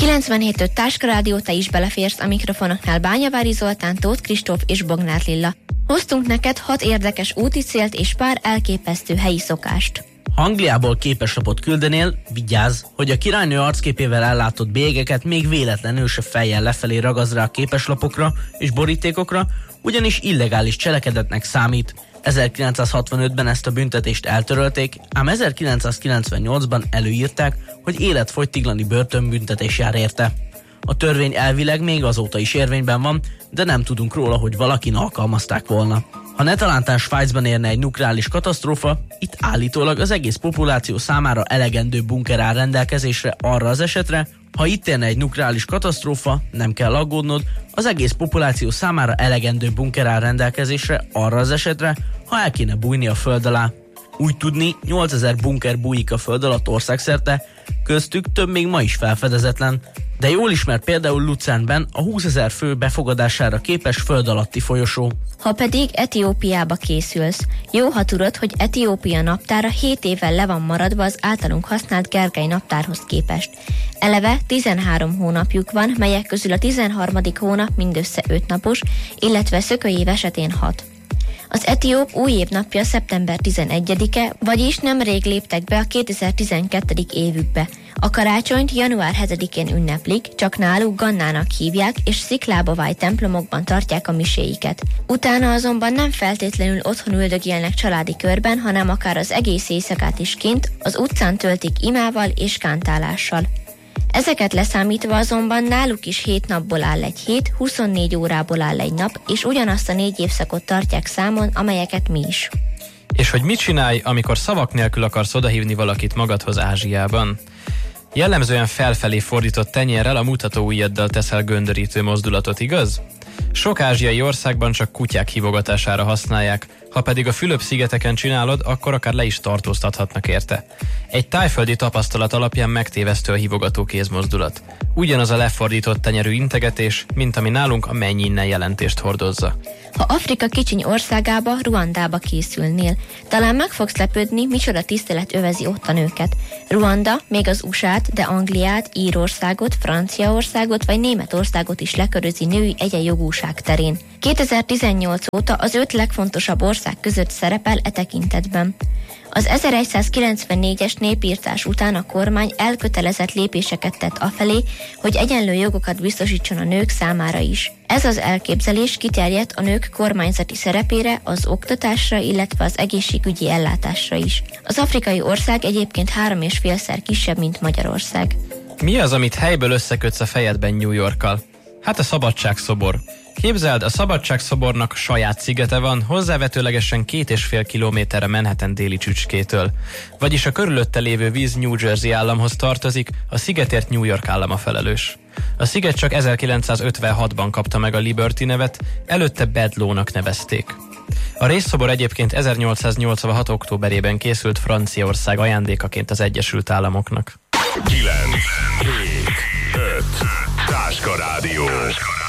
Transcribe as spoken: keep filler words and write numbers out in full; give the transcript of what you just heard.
kilencvenhét öt Táska Rádió, te is beleférsz, a mikrofonoknál Bányavári Zoltán, Tóth Kristóf és Bognár Lilla. Hoztunk neked hat érdekes úti célt és pár elképesztő helyi szokást. Ha Angliából képeslapot küldenél, vigyázz, hogy a királynő arcképével ellátott bélyegeket még véletlenül se fejjel lefelé ragazd rá a képeslapokra és borítékokra, ugyanis illegális cselekedetnek számít. ezerkilencszázhatvanötben ezt a büntetést eltörölték, ám ezerkilencszázkilencvennyolcban előírták, hogy életfogytiglani börtönbüntetés jár érte. A törvény elvileg még azóta is érvényben van, de nem tudunk róla, hogy valakin alkalmazták volna. Ha netalántán Svájcban érne egy nukleáris katasztrófa, itt állítólag az egész populáció számára elegendő bunker áll rendelkezésre arra az esetre, ha itt érne egy nukleáris katasztrófa, nem kell aggódnod, az egész populáció számára elegendő bunker áll rendelkezésre arra az esetre, ha el kéne bújni a föld alá. Úgy tudni, nyolcezer bunker bújik a föld alatt országszerte, köztük több még ma is felfedezetlen, de jól ismert például Luzernben a húszezer fő befogadására képes föld alatti folyosó. Ha pedig Etiópiába készülsz, jó, ha tudod, hogy Etiópia naptára hét évvel le van maradva az általunk használt Gergely naptárhoz képest. Eleve tizenhárom hónapjuk van, melyek közül a tizenharmadik hónap mindössze öt napos, illetve szökői év esetén hat. Az etióp új év napja szeptember tizenegyedike, vagyis nemrég léptek be a kétezer-tizenkettő. évükbe. A karácsonyt január hetedikén ünneplik, csak náluk Gannának hívják, és sziklába vájt templomokban tartják a miséiket. Utána azonban nem feltétlenül otthon üldögélnek családi körben, hanem akár az egész éjszakát is kint, az utcán töltik imával és kántálással. Ezeket leszámítva azonban náluk is hét napból áll egy hét, huszonnégy órából áll egy nap, és ugyanazt a négy évszakot tartják számon, amelyeket mi is. És hogy mit csinálj, amikor szavak nélkül akarsz odahívni valakit magadhoz Ázsiában? Jellemzően felfelé fordított tenyérrel a mutatóujjaddal teszel göndörítő mozdulatot, igaz? Sok ázsiai országban csak kutyák hívogatására használják, ha pedig a Fülöp-szigeteken csinálod, akkor akár le is tartóztathatnak érte. Egy tájföldi tapasztalat alapján megtévesztő a hívogató kézmozdulat. Ugyanaz a lefordított tenyerű integetés, mint ami nálunk a menj innen jelentést hordozza. Ha Afrika kicsiny országába, Ruandába készülnél, talán meg fogsz lepődni, micsoda tisztelet övezi ott a nőket. Ruanda még az u es á-t, de Angliát, Írországot, Franciaországot vagy Németországot is lekörözi női egyenjogúság terén. kétezer-tizennyolc óta az öt legfontosabb ország között szerepel e tekintetben. Az ezeregyszázkilencvennégyes népírtás után a kormány elkötelezett lépéseket tett afelé, hogy egyenlő jogokat biztosítson a nők számára is. Ez az elképzelés kiterjedt a nők kormányzati szerepére, az oktatásra, illetve az egészségügyi ellátásra is. Az afrikai ország egyébként három és félszer kisebb, mint Magyarország. Mi az, amit helyből összekötsz a fejedben New Yorkkal? Hát a Szabadságszobor. Képzeld, a Szabadságszobornak saját szigete van, hozzávetőlegesen két és fél kilométerre Manhattan déli csücskétől. Vagyis a körülötte lévő víz New Jersey államhoz tartozik, a szigetért New York állam a felelős. A sziget csak ezerkilencszázötvenhatban kapta meg a Liberty nevet, előtte Bedloe-nak nevezték. A részszobor egyébként ezernyolcszáznyolcvanhat októberében készült Franciaország ajándékaként az Egyesült Államoknak. kilenc, hét, öt, Táska Rádió.